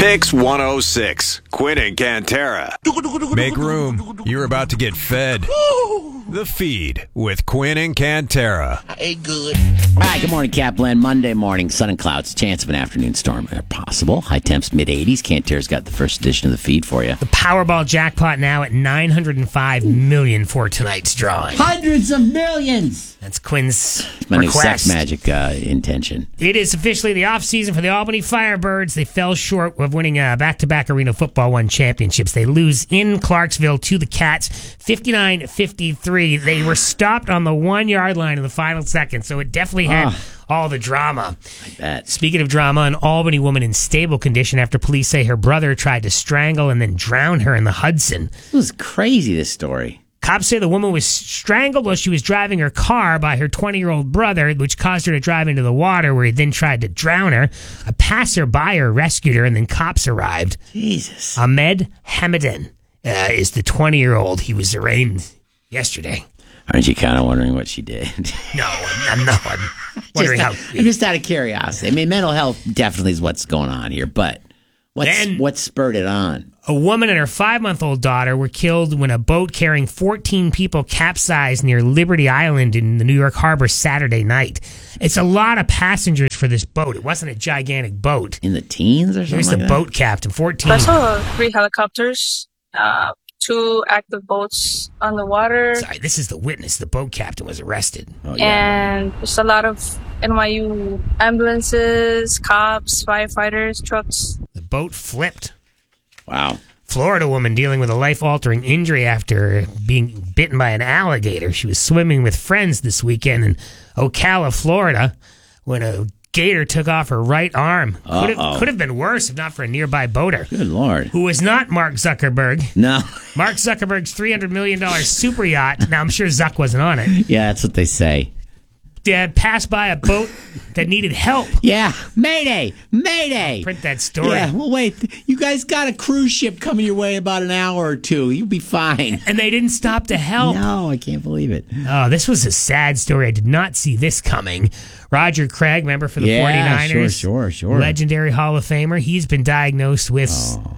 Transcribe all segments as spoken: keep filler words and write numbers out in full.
Mix one oh six, Quinn and Cantera. Make room. You're about to get fed. The Feed with Quinn and Cantera. Hey, good. All right, good morning, Kaplan. Monday morning, sun and clouds. Chance of an afternoon storm are possible. High temps mid eighties. Cantera's got the first edition of the Feed for you. The Powerball jackpot now at nine hundred five million dollars for tonight's drawing. Hundreds of millions. That's Quinn's My request. new sex magic uh, intention. It is officially the offseason for the Albany Firebirds. They fell short of winning uh, back-to-back Arena Football One championships. They lose in Clarksville to the Cats, fifty-nine fifty-three. They were stopped on the one-yard line in the final second, so it definitely had Oh. all the drama. I bet. Speaking of drama, an Albany woman in stable condition after police say her brother tried to strangle and then drown her in the Hudson. It was crazy, this story. Cops say the woman was strangled while she was driving her car by her twenty-year-old brother, which caused her to drive into the water, where he then tried to drown her. A passerby rescued her, and then cops arrived. Jesus. Ahmed Hamadan uh, is the twenty-year-old. He was arraigned yesterday. Aren't you kind of wondering what she did? No, I'm, I'm not. I'm wondering just, how... I'm just out of curiosity. I mean, mental health definitely is what's going on here, but what's, Then- what spurred it on? A woman and her five-month-old daughter were killed when a boat carrying fourteen people capsized near Liberty Island in the New York Harbor Saturday night. It's a lot of passengers for this boat. It wasn't a gigantic boat. In the teens or something Here's like the that? boat captain, fourteen. I saw three helicopters, uh, two active boats on the water, Sorry, this is the witness. The boat captain was arrested. Oh, yeah. and there's a lot of N Y U ambulances, cops, firefighters, trucks. The boat flipped. Wow. Florida woman dealing with a life-altering injury after being bitten by an alligator. She was swimming with friends this weekend in Ocala, Florida, when a gator took off her right arm. Could have, Uh-oh. could have been worse if not for a nearby boater, Good Lord. who was not Mark Zuckerberg. No. Mark Zuckerberg's three hundred million dollars super yacht. Now, I'm sure Zuck wasn't on it. Yeah, that's what they say. Dad passed by a boat that needed help. Yeah. Mayday. Mayday. Print that story. Yeah, well, wait. You guys got a cruise ship coming your way in about an hour or two. You'll be fine. And they didn't stop to help. No, I can't believe it. Oh, this was a sad story. I did not see this coming. Roger Craig, member for the Yeah, forty-niners. sure, sure, sure. Legendary Hall of Famer. He's been diagnosed with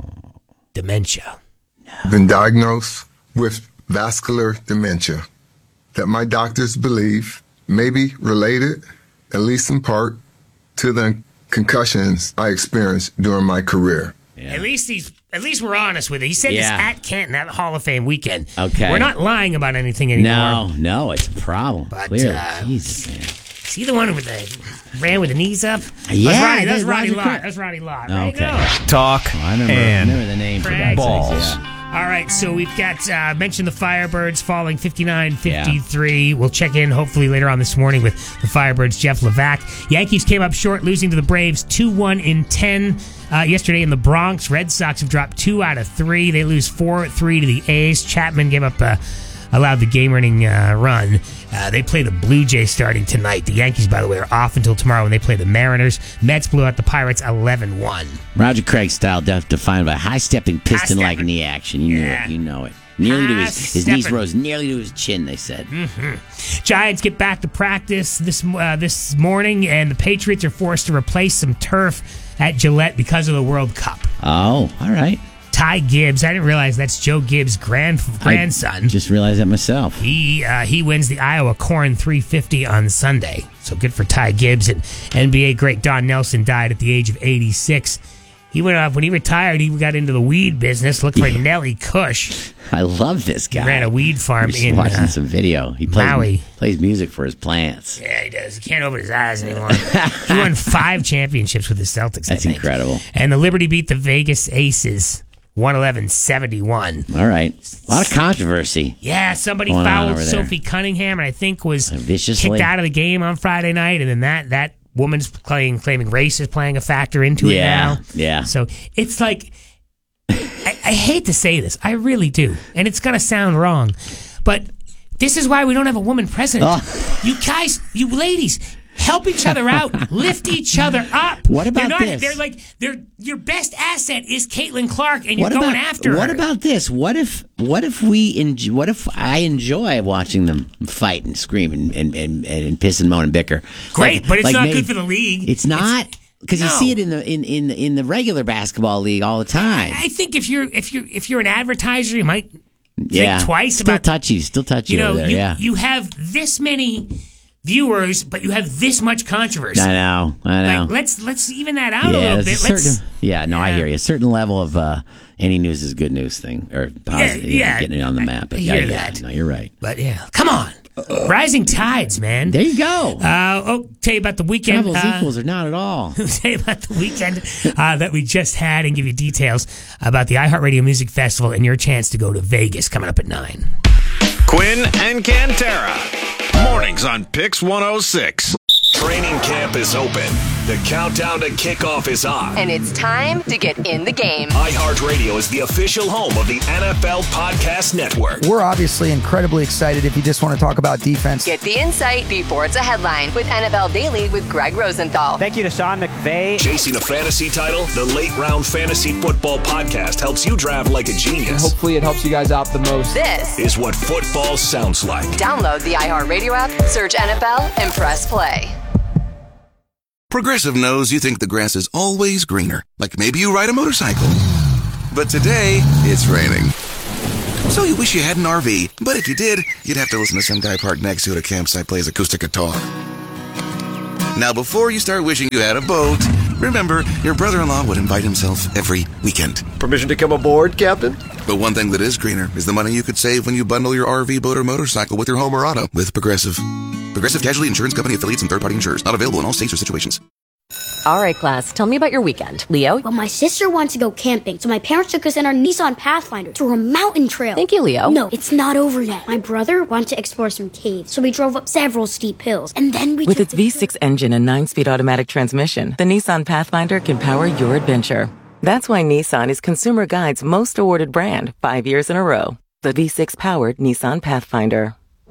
dementia. Been diagnosed with vascular dementia that my doctors believe may be related, at least in part, to the concussions I experienced during my career. Yeah. At least he's at least we're honest with it. He said Yeah. this at Canton at Hall of Fame weekend. Okay. We're not lying about anything anymore. No, no, it's a problem. But, Clearly. uh, Jesus, man. Is he the one with the ran with the knees up? Yeah, that's Rodney, it that's is Rodney Roger Lott. Craig. That's Rodney Lott. Right? Okay. No. Talk Oh, I remember, and remember the name for Craig. God's balls. sakes, yeah. All right, so we've got, uh, mentioned the Firebirds falling fifty-nine fifty-three. We'll check in hopefully later on this morning with the Firebirds' Jeff Levac. Yankees came up short, losing to the Braves two one in ten. Uh, yesterday in the Bronx, Red Sox have dropped two out of three. They lose four three to the A's. Chapman gave up, uh, allowed the game-winning uh, run. Uh, they play the Blue Jays starting tonight. The Yankees, by the way, are off until tomorrow when they play the Mariners. Mets blew out the Pirates eleven one. Roger Craig style def- defined by high-stepping piston-like High-stepping. knee action. You Yeah. know it. You know it. Nearly to his, his knees High-stepping. rose nearly to his chin, they said. Giants get back to practice this uh, this morning, and the Patriots are forced to replace some turf at Gillette because of the World Cup. Oh, all right. Ty Gibbs, I didn't realize that's Joe Gibbs' grand grandson. I just realized that myself. He uh, he wins the Iowa Corn three fifty on Sunday, so good for Ty Gibbs. And N B A great Don Nelson died at the age of eighty-six. He went off when he retired. He got into the weed business, looked for Nelly Kush. I love this guy. He ran a weed farm I'm just in watching uh, some video. He plays, Maui. plays music for his plants. Yeah, he does. He can't open his eyes anymore. He won five championships with the Celtics. I That's think. incredible. And the Liberty beat the Vegas Aces one eleven seventy-one. All right. A lot of controversy. Yeah, somebody Going on fouled over there. Sophie Cunningham, and I think was Viciously. kicked out of the game on Friday night. And then that that woman's playing claiming race is playing a factor into it Yeah, now. yeah. So it's like I, I hate to say this, I really do, and it's gonna sound wrong, but this is why we don't have a woman president. Oh. You guys, you ladies. Help each other out. Lift each other up. What about You're not, this? They're like they're your best asset is Caitlin Clark, and you're What going about after her. what about this? What if what if we enjoy, what if I enjoy watching them fight and scream and and, and, and piss and moan and bicker? Great, Like- but it's like not maybe- good for the league. It's not. Because No. you see it in the in, in in the regular basketball league all the time. I think if you're if you're if you're an advertiser, you might think yeah, twice still about touchy, still touchy you know over there. you, yeah, you have this many viewers, but you have this much controversy. I know, I know. Like, let's let's even that out yeah, a little there's bit. a Let's, certain, yeah, no, I yeah. hear you. A certain level of uh, any news is good news thing, or positive, Yeah, you know, yeah, getting it on the map. But I yeah, hear yeah, that. no, you're right. But yeah, come on, rising tides, man. There you go. Uh, oh, tell you about the weekend. Travels uh, equals or not at all. Tell you about the weekend uh, that we just had and give you details about the iHeartRadio Music Festival and your chance to go to Vegas coming up at nine. Quinn and Cantera. Mornings on Pix one oh six. Training camp is open. The countdown to kickoff is on. And it's time to get in the game. iHeartRadio is the official home of the N F L Podcast Network. We're obviously incredibly excited if you just want to talk about defense. Get the insight before it's a headline with N F L Daily with Greg Rosenthal. Thank you to Sean McVay. Chasing a fantasy title, the Late Round Fantasy Football Podcast helps you draft like a genius. Hopefully it helps you guys out the most. This is what football sounds like. Download the iHeartRadio app, search N F L, and press play. Progressive knows you think the grass is always greener, like maybe you ride a motorcycle. But today, it's raining. So you wish you had an R V, but if you did, you'd have to listen to some guy parked next to you at a campsite plays acoustic guitar. Now, before you start wishing you had a boat, remember, your brother-in-law would invite himself every weekend. Permission to come aboard, Captain? But one thing that is greener is the money you could save when you bundle your R V, boat, or motorcycle with your home or auto with Progressive. Progressive Casualty Insurance Company affiliates and third-party insurers. Not available in all states or situations. All right, class, tell me about your weekend. Leo? Well, my sister wants to go camping, so my parents took us in our Nissan Pathfinder through a mountain trail. Thank you, Leo. No, it's not over yet. My brother wanted to explore some caves, so we drove up several steep hills, and then we With took its V six engine and nine-speed automatic transmission, the Nissan Pathfinder can power your adventure. That's why Nissan is Consumer Guide's most awarded brand five years in a row. The V six-powered Nissan Pathfinder.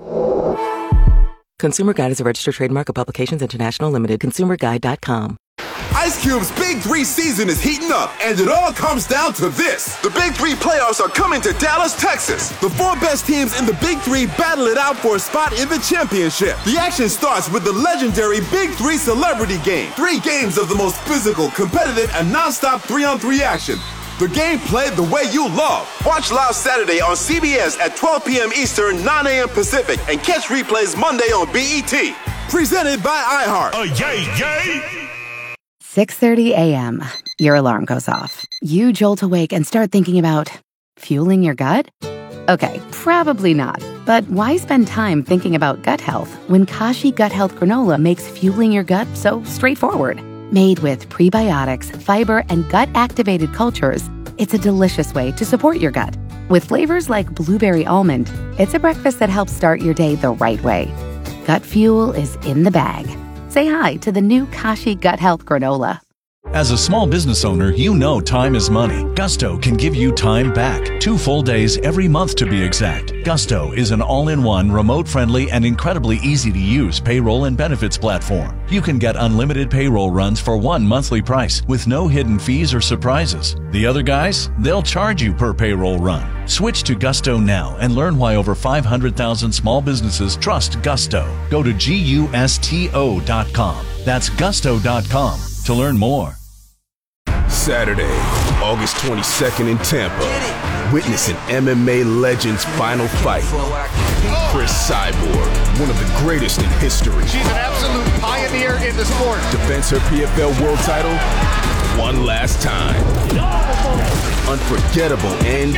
Consumer Guide is a registered trademark of Publications International Limited. consumer guide dot com. Ice Cube's Big Three season is heating up, and it all comes down to this. The Big Three playoffs are coming to Dallas, Texas. The four best teams in the Big Three battle it out for a spot in the championship. The action starts with the legendary Big Three Celebrity Game. Three games of the most physical, competitive, and non-stop three-on-three action. The game played the way you love. Watch live Saturday on C B S at twelve p.m. Eastern, nine a.m. Pacific, and catch replays Monday on B E T. Presented by iHeart. Oh, yay, yay! six thirty a.m. Your alarm goes off. You jolt awake and start thinking about fueling your gut? Okay, probably not. But why spend time thinking about gut health when Kashi Gut Health Granola makes fueling your gut so straightforward? Made with prebiotics, fiber, and gut-activated cultures, it's a delicious way to support your gut. With flavors like blueberry almond, it's a breakfast that helps start your day the right way. Gut fuel is in the bag. Say hi to the new Kashi Gut Health Granola. As a small business owner, you know time is money. Gusto can give you time back. Two full days every month to be exact. Gusto is an all-in-one, remote-friendly, and incredibly easy-to-use payroll and benefits platform. You can get unlimited payroll runs for one monthly price with no hidden fees or surprises. The other guys, they'll charge you per payroll run. Switch to Gusto now and learn why over five hundred thousand small businesses trust Gusto. Go to gusto dot com. That's gusto dot com to learn more. Saturday, August twenty-second in Tampa. Witness an M M A legend's final fight. Chris Cyborg, one of the greatest in history. She's an absolute pioneer in the sport. Defends her P F L world title one last time. Unforgettable end to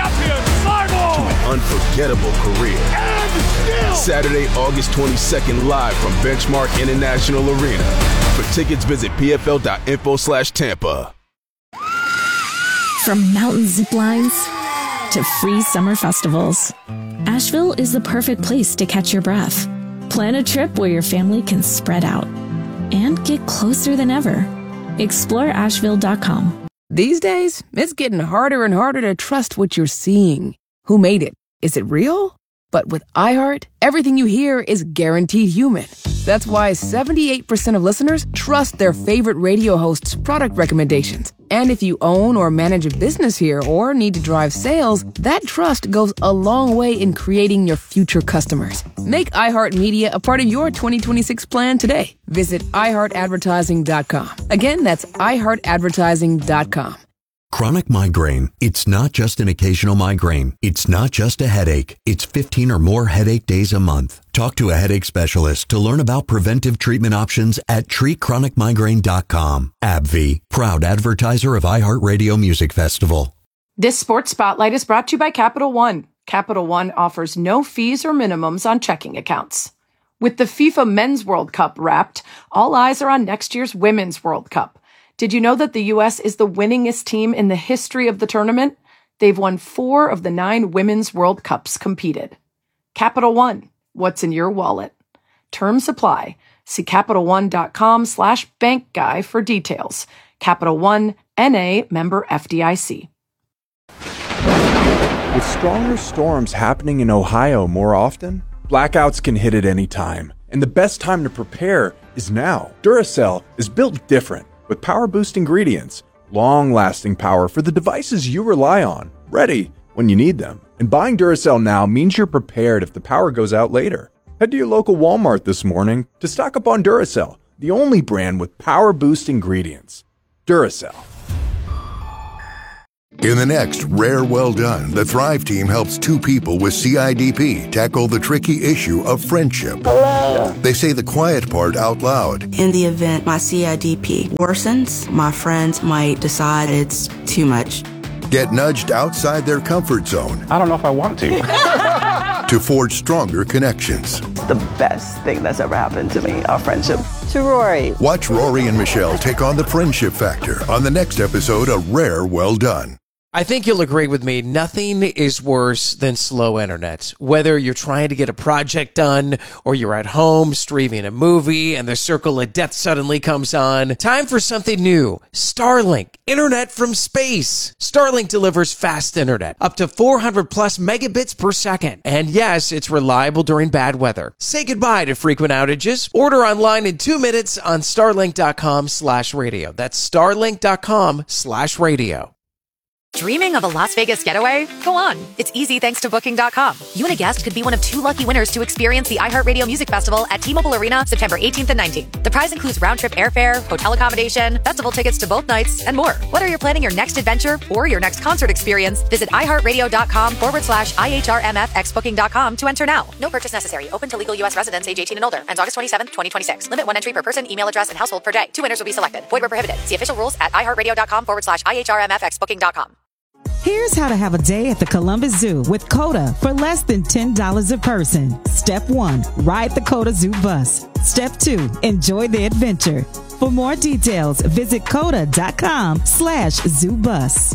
an unforgettable career. Saturday, August twenty-second, live from Benchmark International Arena. For tickets, visit P F L dot info slash Tampa. From mountain zip lines to free summer festivals, Asheville is the perfect place to catch your breath. Plan a trip where your family can spread out and get closer than ever. explore asheville dot com. These days, it's getting harder and harder to trust what you're seeing. Who made it? Is it real? But with iHeart, everything you hear is guaranteed human. That's why seventy-eight percent of listeners trust their favorite radio host's product recommendations. And if you own or manage a business here or need to drive sales, that trust goes a long way in creating your future customers. Make iHeartMedia a part of your twenty twenty-six plan today. Visit i heart advertising dot com. Again, that's i heart advertising dot com. Chronic migraine. It's not just an occasional migraine. It's not just a headache. It's fifteen or more headache days a month. Talk to a headache specialist to learn about preventive treatment options at treat chronic migraine dot com. AbbVie, proud advertiser of iHeartRadio Music Festival. This Sports Spotlight is brought to you by Capital One. Capital One offers no fees or minimums on checking accounts. With the FIFA Men's World Cup wrapped, all eyes are on next year's Women's World Cup. Did you know that the U S is the winningest team in the history of the tournament? They've won four of the nine Women's World Cups competed. Capital One, what's in your wallet? Terms apply. See CapitalOne.com slash bank guy for details. Capital One, N A, member F D I C. With stronger storms happening in Ohio more often, blackouts can hit at any time. And the best time to prepare is now. Duracell is built different, with power-boost ingredients, long-lasting power for the devices you rely on, ready when you need them. And buying Duracell now means you're prepared if the power goes out later. Head to your local Walmart this morning to stock up on Duracell, the only brand with power-boost ingredients. Duracell. In the next Rare Well Done, the Thrive team helps two people with C I D P tackle the tricky issue of friendship. Hello. They say the quiet part out loud. In the event my C I D P worsens, my friends might decide it's too much. Get nudged outside their comfort zone. I don't know if I want to. To forge stronger connections. The best thing that's ever happened to me, our friendship. To Rory. Watch Rory and Michelle take on the friendship factor on the next episode of Rare Well Done. I think you'll agree with me. Nothing is worse than slow internet. Whether you're trying to get a project done or you're at home streaming a movie and the circle of death suddenly comes on. Time for something new. Starlink. Internet from space. Starlink delivers fast internet. Up to four hundred plus megabits per second. And yes, it's reliable during bad weather. Say goodbye to frequent outages. Order online in two minutes on starlink.com slash radio. That's starlink.com slash radio. Dreaming of a Las Vegas getaway? Go on. It's easy thanks to Booking dot com. You and a guest could be one of two lucky winners to experience the iHeartRadio Music Festival at T-Mobile Arena September eighteenth and nineteenth. The prize includes round-trip airfare, hotel accommodation, festival tickets to both nights, and more. Whether you're planning your next adventure or your next concert experience, visit iHeartRadio.com forward slash IHRMFX Booking dot com to enter now. No purchase necessary. Open to legal U S residents age eighteen and older. Ends August twenty-seventh, twenty twenty-six. Limit one entry per person, email address, and household per day. Two winners will be selected. Void where prohibited. See official rules at iHeartRadio.com forward slash IHRMFX Booking dot com. Here's how to have a day at the Columbus Zoo with CODA for less than ten dollars a person. Step one, ride the CODA Zoo bus. Step two, enjoy the adventure. For more details, visit coda.com slash zoo bus.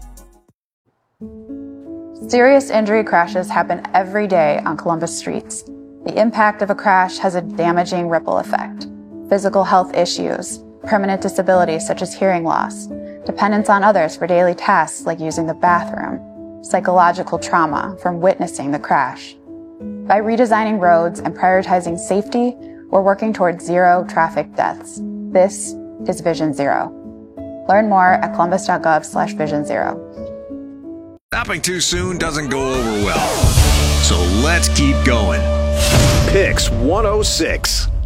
Serious injury crashes happen every day on Columbus streets. The impact of a crash has a damaging ripple effect. Physical health issues, permanent disabilities such as hearing loss, dependence on others for daily tasks like using the bathroom, psychological trauma from witnessing the crash. By redesigning roads and prioritizing safety, we're working towards zero traffic deaths. This is Vision Zero. Learn more at columbus.gov slash vision zero. Stopping too soon doesn't go over well. So let's keep going. Picks one oh six.